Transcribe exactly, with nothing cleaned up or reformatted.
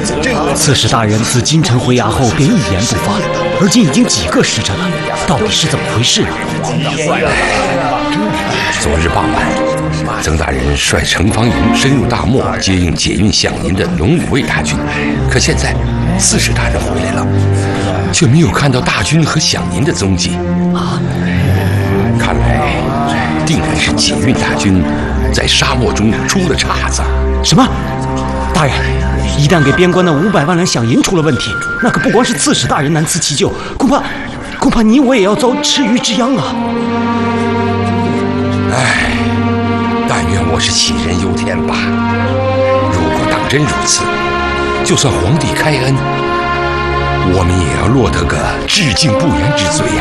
刺史大人自京城回衙后便一言不发，而今已经几个时辰了，到底是怎么回事啊？ 昨日傍晚，曾大人率城防营深入大漠，接应解运饷银的龙武卫大军。可现在，刺史大人回来了，却没有看到大军和饷银的踪迹。啊，看来定然是解运大军在沙漠中出了岔子。 什么？大人，一旦给边关的五百万两饷银出了问题，那可不光是刺史大人难辞其咎，恐怕恐怕你我也要遭池鱼之殃啊！ 唉，但愿我是杞人忧天吧。如果当真如此，就算皇帝开恩，我们也要落得个致敬不严之罪呀。